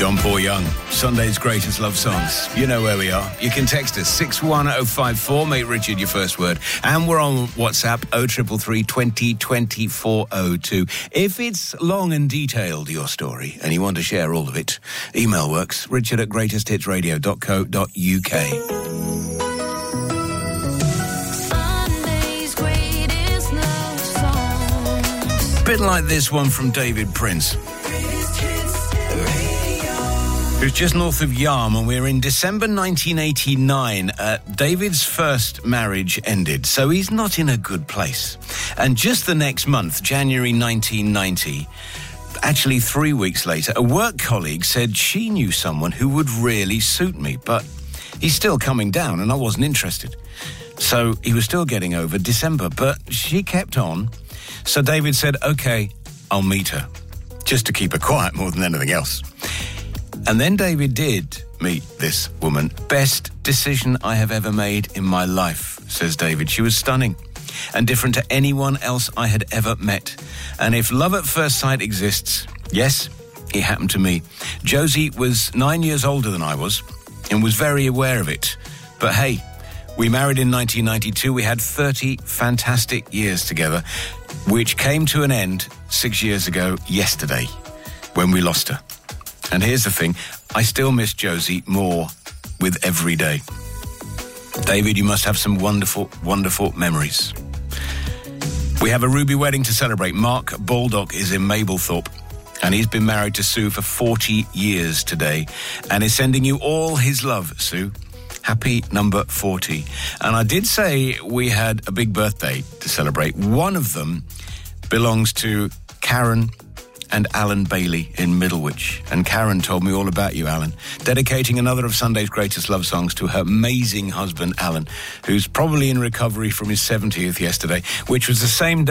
John Paul Young, Sunday's greatest love songs. You know where we are. You can text us 61054, make Richard your first word. And we're on WhatsApp 0333 20 20 402. If it's long and detailed, your story, and you want to share all of it, email works, richard@greatesthitsradio.co.uk. Bit like this one from David Prince, who's just north of Yarm, and we're in December 1989. David's first marriage ended, so he's not in a good place. And just the next month, January 1990, actually 3 weeks later, a work colleague said she knew someone who would really suit me, but he's still coming down and I wasn't interested. So he was still getting over December, but she kept on. So David said, okay, I'll meet her, just to keep her quiet more than anything else. And then David did meet this woman. Best decision I have ever made in my life, says David. She was stunning and different to anyone else I had ever met. And if love at first sight exists, yes, it happened to me. Josie was 9 years older than I was and was very aware of it. But hey, we married in 1992. We had 30 fantastic years together, which came to an end 6 years ago yesterday when we lost her. And here's the thing, I still miss Josie more with every day. David, you must have some wonderful, wonderful memories. We have a ruby wedding to celebrate. Mark Baldock is in Mablethorpe, and he's been married to Sue for 40 years today, and is sending you all his love, Sue. Happy number 40. And I did say we had a big birthday to celebrate. One of them belongs to Karen and Alan Bailey in Middlewich. And Karen told me all about you, Alan, dedicating another of Sunday's greatest love songs to her amazing husband, Alan, who's probably in recovery from his 70th yesterday, which was the same day